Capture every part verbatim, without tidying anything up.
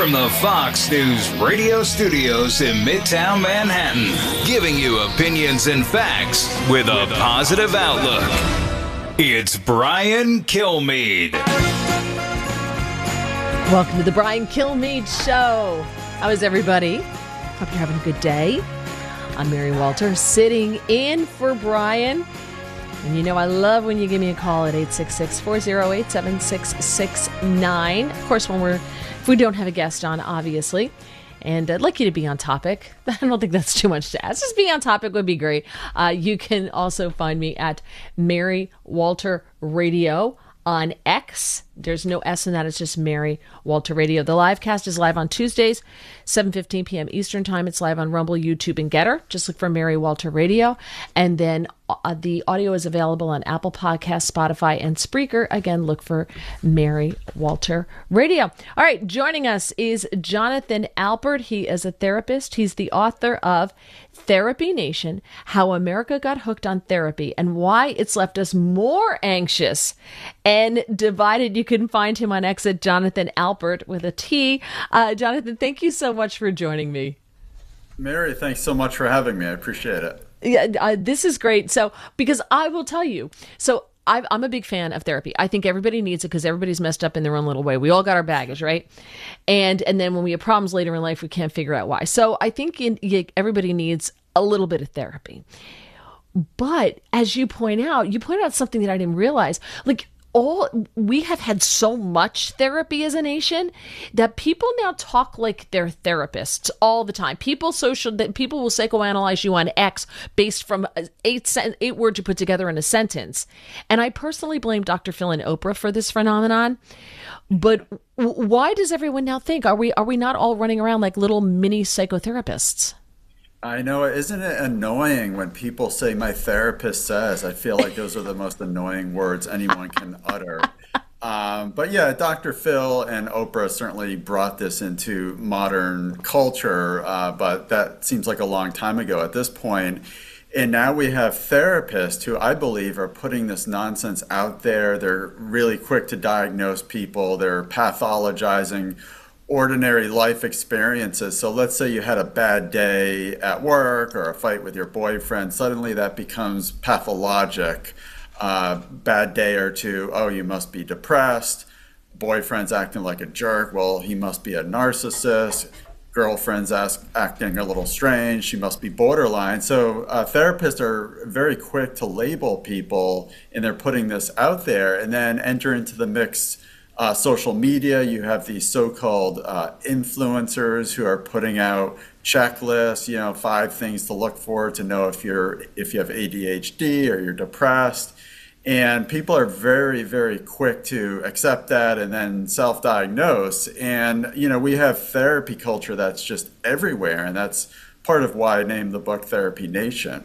from the Fox News radio studios in Midtown Manhattan, giving you opinions and facts with a positive outlook. It's Brian Kilmeade. Welcome to the Brian Kilmeade Show. How is everybody? Hope you're having a good day. I'm Mary Walter, sitting in for Brian. And you know I love when you give me a call at eight six six, four oh eight, seven six six nine. Of course, when we're if we don't have a guest on, obviously. And I'd like you to be on topic. I don't think that's too much to ask. Just be on topic would be great. Uh, you can also find me at Mary Walter Radio on X. There's no S in that. It's just Mary Walter Radio. The live cast is live on Tuesdays, seven fifteen p.m. Eastern Time. It's live on Rumble, YouTube, and Getter. Just look for Mary Walter Radio. And then uh, the audio is available on Apple Podcasts, Spotify, and Spreaker. Again, look for Mary Walter Radio. All right, joining us is Jonathan Alpert. He is a therapist. He's the author of Therapy Nation, How America Got Hooked on Therapy and Why It's Left Us More Anxious and Divided. You can find him on X at Jonathan Alpert with a T. Uh, Jonathan, thank you so much for joining me. Mary, thanks so much for having me. I appreciate it. Yeah, uh, this is great. So, because I will tell you, so I've, I'm a big fan of therapy. I think everybody needs it because everybody's messed up in their own little way. We all got our baggage, right? And and then when we have problems later in life, we can't figure out why. So I think in, you, everybody needs a little bit of therapy. But as you point out, you point out something that I didn't realize. Like, all we have had so much therapy as a nation that people now talk like they're therapists all the time. People social that people will psychoanalyze you on X based from eight eight words you put together in a sentence. And I personally blame Doctor Phil and Oprah for this phenomenon. But why does everyone now think are we are we not all running around like little mini psychotherapists? I know, isn't it annoying when people say my therapist says? I feel like those are the most annoying words anyone can utter. Um, but yeah, Doctor Phil and Oprah certainly brought this into modern culture, uh, but that seems like a long time ago at this point. And now we have therapists who I believe are putting this nonsense out there. They're really quick to diagnose people. They're pathologizing ordinary life experiences. So let's say you had a bad day at work or a fight with your boyfriend. Suddenly that becomes pathologic. Uh, bad day or two, oh, you must be depressed. Boyfriend's acting like a jerk. Well, he must be a narcissist. Girlfriend's ask, acting a little strange. She must be borderline. So uh, therapists are very quick to label people, and they're putting this out there, and then enter into the mix. Uh, social media, you have these so-called uh, influencers who are putting out checklists, you know, five things to look for to know if you're if you have A D H D or you're depressed. And people are very, very quick to accept that and then self-diagnose. And, you know, we have therapy culture that's just everywhere. And that's part of why I named the book Therapy Nation.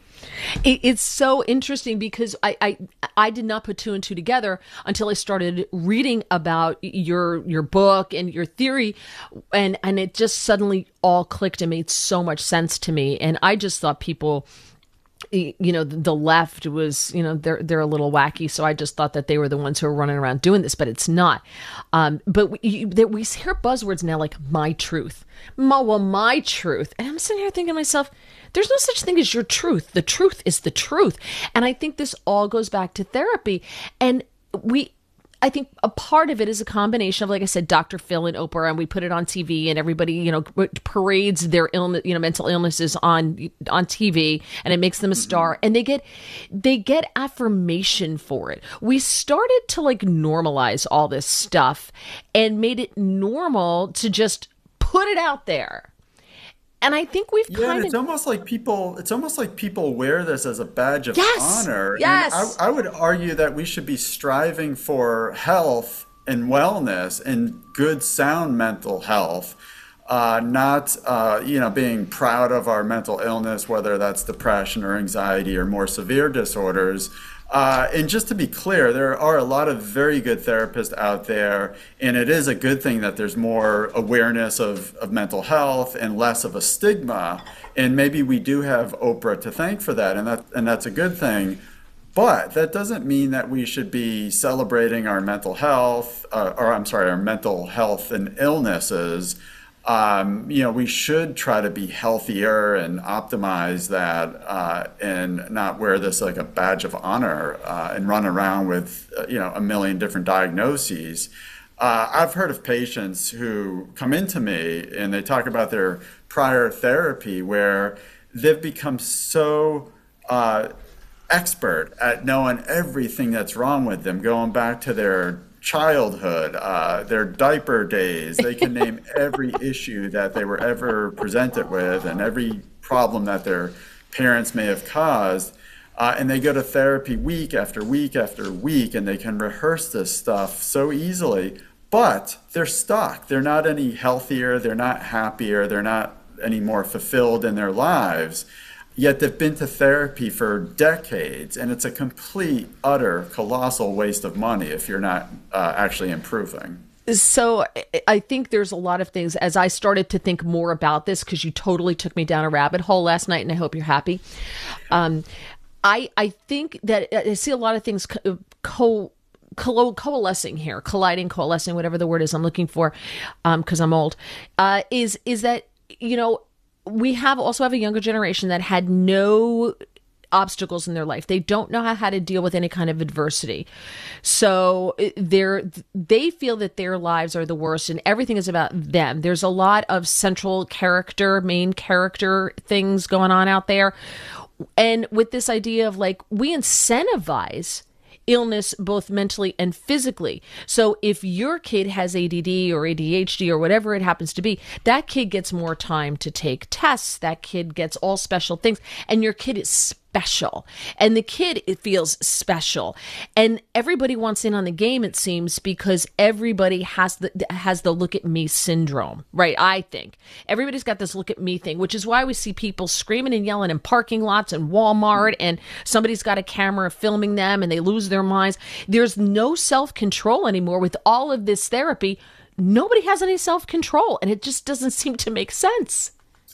It's so interesting because I, I I did not put two and two together until I started reading about your your book and your theory, and and it just suddenly all clicked and made so much sense to me. And I just thought people, you know, the left was, you know, they're they're a little wacky, so I just thought that they were the ones who were running around doing this, but it's not. Um, but we, you, we hear buzzwords now like my truth, my, well, my truth, and I'm sitting here thinking to myself, there's no such thing as your truth. The truth is the truth. And I think this all goes back to therapy. And we, I think a part of it is a combination of, like I said, Doctor Phil and Oprah, and we put it on T V, and everybody, you know, parades their illness, you know, mental illnesses on on T V, and it makes them a star, and they get they get affirmation for it. We started to like normalize all this stuff and made it normal to just put it out there. And I think we've yeah, kind it's of almost like people. It's almost like people wear this as a badge of yes, honor. Yes, and I, I would argue that we should be striving for health and wellness and good, sound mental health, uh, not uh, you know being proud of our mental illness, whether that's depression or anxiety or more severe disorders. Uh, and just to be clear, there are a lot of very good therapists out there, and it is a good thing that there's more awareness of, of mental health and less of a stigma. And maybe we do have Oprah to thank for that, and that and that's a good thing. But that doesn't mean that we should be celebrating our mental health, uh, or I'm sorry, our mental health and illnesses. Um, you know, we should try to be healthier and optimize that, uh, and not wear this like a badge of honor, uh, and run around with, uh, you know, a million different diagnoses. Uh, I've heard of patients who come into me and they talk about their prior therapy where they've become so uh, expert at knowing everything that's wrong with them, going back to their childhood, uh, their diaper days. They can name every issue that they were ever presented with and every problem that their parents may have caused. Uh, and they go to therapy week after week after week, and they can rehearse this stuff so easily, but they're stuck. They're not any healthier. They're not happier. They're not any more fulfilled in their lives. Yet they've been to therapy for decades, and it's a complete, utter, colossal waste of money if you're not uh, actually improving. So I think there's a lot of things as I started to think more about this, because you totally took me down a rabbit hole last night, and I hope you're happy. Um, I I think that I see a lot of things co- co- co- coalescing here, colliding, coalescing, whatever the word is I'm looking for, because um, I'm old, uh, is is that, you know, we have also have a younger generation that had no obstacles in their life. They don't know how, how to deal with any kind of adversity. So they're, they feel that their lives are the worst and everything is about them. There's a lot of central character, main character things going on out there. And with this idea of like, we incentivize illness both mentally and physically. So if your kid has A D D or A D H D or whatever it happens to be, that kid gets more time to take tests. That kid gets all special things, and your kid is special. And the kid, it feels special. And everybody wants in on the game, it seems, because everybody has the has the look at me syndrome, right? I think everybody's got this look at me thing, which is why we see people screaming and yelling in parking lots and Walmart, and somebody's got a camera filming them and they lose their minds. There's no self-control anymore with all of this therapy. Nobody has any self-control, and it just doesn't seem to make sense.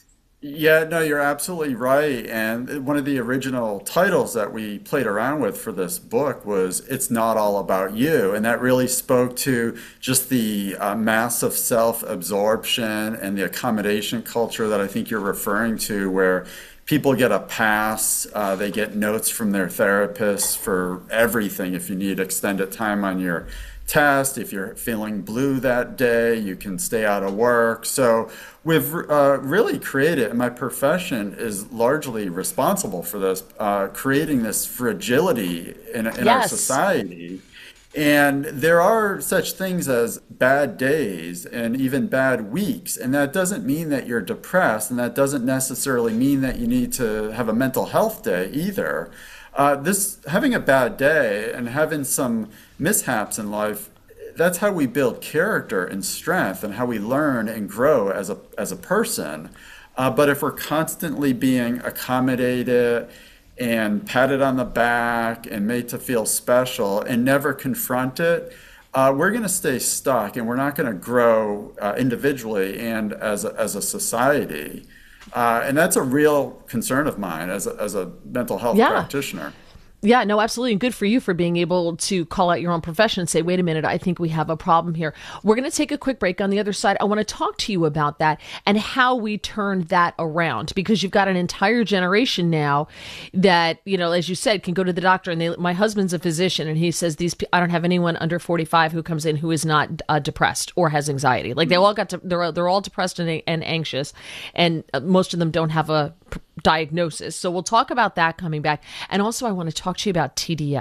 Yeah, no, you're absolutely right. And one of the original titles that we played around with for this book was It's Not All About You. And that really spoke to just the uh, massive self-absorption and the accommodation culture that I think you're referring to, where people get a pass, uh, they get notes from their therapists for everything. If you need extended time on your test, if you're feeling blue that day, you can stay out of work. So we've uh, really created, and my profession is largely responsible for this, uh, creating this fragility in, in our Yes. society. And there are such things as bad days and even bad weeks. And that doesn't mean that you're depressed, and that doesn't necessarily mean that you need to have a mental health day either. Uh, this having a bad day and having some mishaps in life, that's how we build character and strength and how we learn and grow as a as a person. Uh, but if we're constantly being accommodated and patted on the back and made to feel special and never confront it, uh, we're going to stay stuck, and we're not going to grow uh, individually and as a, as a society. Uh, and that's a real concern of mine as a, as a mental health Yeah. practitioner. Yeah, no, absolutely. And good for you for being able to call out your own profession and say, wait a minute, I think we have a problem here. We're going to take a quick break. On the other side, I want to talk to you about that and how we turned that around, because you've got an entire generation now that, you know, as you said, can go to the doctor. And they, my husband's a physician, and he says, these, I don't have anyone under forty-five who comes in who is not uh, depressed or has anxiety. Like they all got to, they're, they're all depressed and, and anxious. And uh, most of them don't have a diagnosis. So we'll talk about that coming back. And also I want to talk to you about T D S.